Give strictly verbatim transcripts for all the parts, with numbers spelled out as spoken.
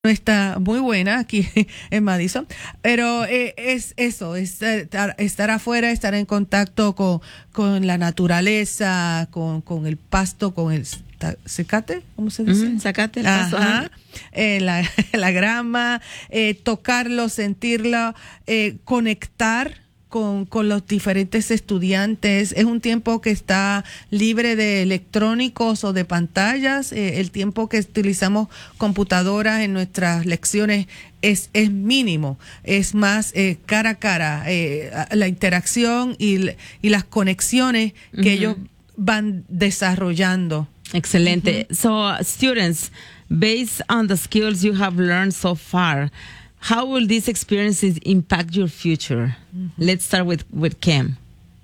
no está muy buena aquí en Madison, pero eh, es eso, es estar, estar afuera, estar en contacto con, con la naturaleza, con, con el pasto, con el zacate, ¿cómo se dice? Mm, zacate, el pasto. Ajá. Eh, la, la grama, eh, tocarlo, sentirlo, eh, conectar Con, con los diferentes estudiantes. Es un tiempo que está libre de electrónicos o de pantallas. Eh, el tiempo que utilizamos computadoras en nuestras lecciones es, es mínimo. Es más eh, cara a cara. Eh, la interacción y, y las conexiones que uh-huh. ellos van desarrollando. Excelente. Uh-huh. So, uh, students, based on the skills you have learned so far, how will these experiences impact your future? Mm-hmm. Let's start with, with Kim.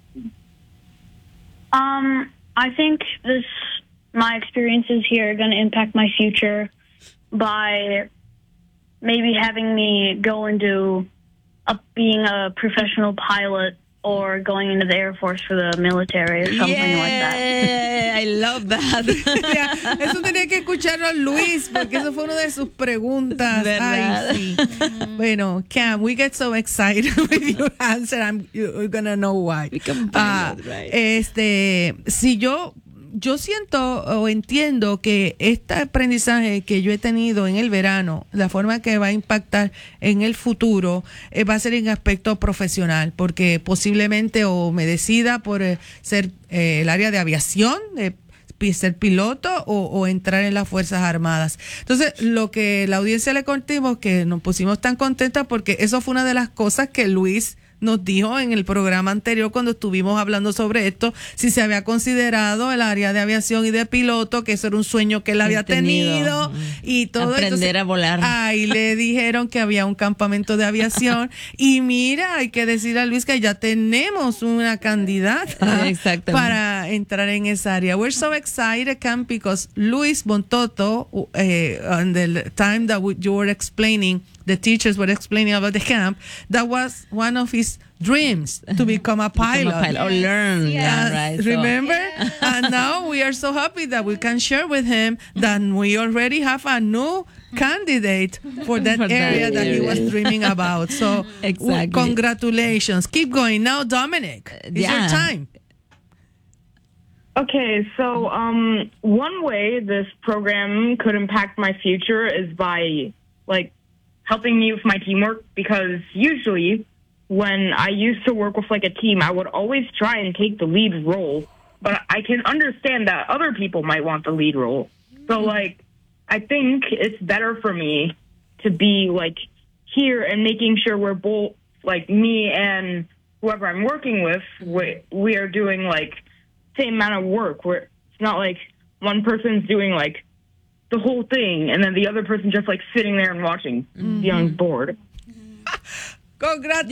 Um, I think this my experiences here are going to impact my future by maybe having me go into a, being a professional pilot or going into the Air Force for the military or something yeah, like that. I love that. Yeah, eso tenía que escucharlo Luis, porque eso fue una de sus preguntas. ¿verdad? Ay, sí. Bueno, Cam, we get so excited with your answer. I'm, you're gonna know why. Become pilot, uh, right. Este, si yo Yo siento o entiendo que este aprendizaje que yo he tenido en el verano, la forma que va a impactar en el futuro, eh, va a ser en aspecto profesional, porque posiblemente o me decida por eh, ser eh, el área de aviación, de ser piloto o, o entrar en las Fuerzas Armadas. Entonces, lo que la audiencia le contimos, que nos pusimos tan contentas porque eso fue una de las cosas que Luis nos dijo en el programa anterior cuando estuvimos hablando sobre esto, si se había considerado el área de aviación y de piloto, que eso era un sueño que él había tenido, tenido y todo. Aprender Entonces, a volar. Ahí le dijeron que había un campamento de aviación y mira, hay que decir a Luis que ya tenemos una candidata para entrar en esa área. We're so excited, Cam, because Luis Bontoto, uh, on the time that you were explaining, the teachers were explaining about the camp, that was one of his dreams, to become a pilot. Become a pilot or learn. Yeah, yeah right. Remember? So. Yeah. And now we are so happy that we can share with him that we already have a new candidate for that for area that, that area. he was dreaming about. So exactly. Congratulations. Keep going. Now, Dominic, it's yeah. your time. Okay, so um, one way this program could impact my future is by, like, helping me with my teamwork, because usually when I used to work with, like, a team, I would always try and take the lead role, but I can understand that other people might want the lead role. So, like, I think it's better for me to be, like, here and making sure we're both, like, me and whoever I'm working with, we, we are doing, like, same amount of work, where it's not like one person's doing, like, the whole thing, and then the other person just, like, sitting there and watching, mm-hmm. being bored. Congratulations!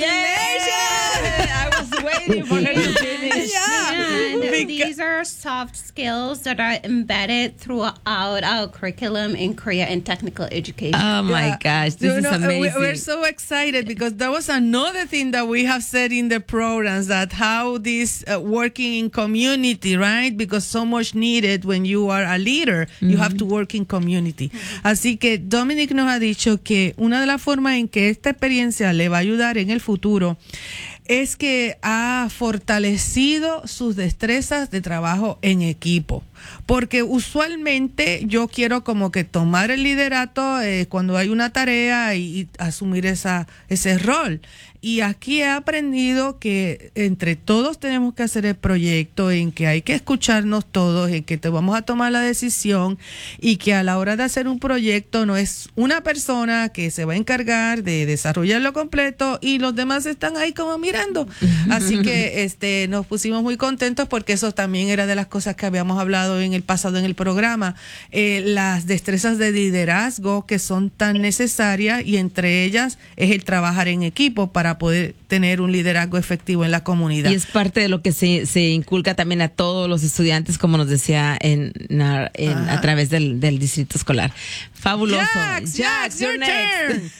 Yeah! I was waiting for her to finish. Yeah. And these are soft skills that are embedded throughout our curriculum in career and technical education. Oh my yeah. gosh, this you is know, amazing. We're so excited because that was another thing that we have said in the programs, that how this uh, working in community, right? Because so much needed when you are a leader, mm-hmm. you have to work in community. Mm-hmm. Así que Dominic nos ha dicho que una de las formas en que esta experiencia le va a ayudar en el futuro es que ha fortalecido sus destrezas de trabajo en equipo, porque usualmente yo quiero como que tomar el liderato eh, cuando hay una tarea y, y asumir esa ese rol. Y aquí he aprendido que entre todos tenemos que hacer el proyecto, en que hay que escucharnos todos, en que te vamos a tomar la decisión, y que a la hora de hacer un proyecto no es una persona que se va a encargar de desarrollarlo completo y los demás están ahí como mirando. Así que este nos pusimos muy contentos porque eso también era de las cosas que habíamos hablado en el pasado en el programa, eh, las destrezas de liderazgo que son tan necesarias, y entre ellas es el trabajar en equipo para poder tener un liderazgo efectivo en la comunidad. Y es parte de lo que se, se inculca también a todos los estudiantes, como nos decía en, en a través del, del distrito escolar. Fabuloso. Jax, Jax, you're your next.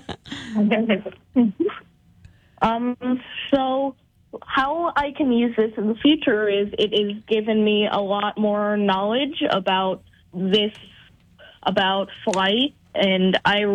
turn. um, so how I can use this in the future is it has given me a lot more knowledge about this, about flight and I